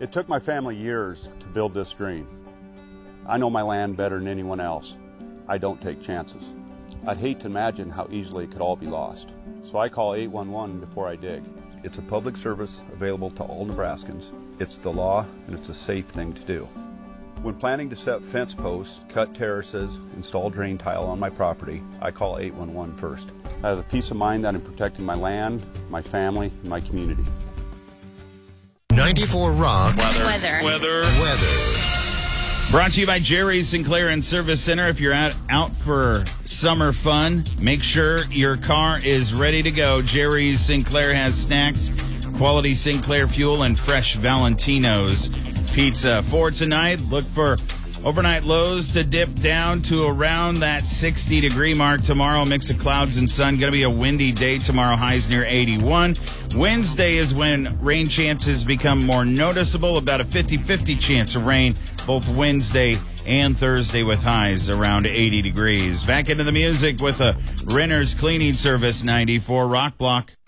It took my family years to build this dream. I know my land better than anyone else. I don't take chances. I'd hate to imagine how easily it could all be lost. So I call 811 before I dig. It's a public service available to all Nebraskans. It's the law, and it's a safe thing to do. When planning to set fence posts, cut terraces, install drain tile on my property, I call 811 first. I have the peace of mind that I'm protecting my land, my family, and my community. 94 Rock. Weather. Brought to you by Jerry Sinclair and Service Center. If you're out for summer fun, make sure your car is ready to go. Jerry Sinclair has snacks, quality Sinclair fuel, and fresh Valentino's pizza. For tonight, look for overnight lows to dip down to around that 60-degree mark tomorrow. Mix of clouds and sun. Going to be a windy day tomorrow. Highs near 81. Wednesday is when rain chances become more noticeable. About a 50-50 chance of rain both Wednesday and Thursday with highs around 80 degrees. Back into the music with a Renner's Cleaning Service. 94 Rock Block.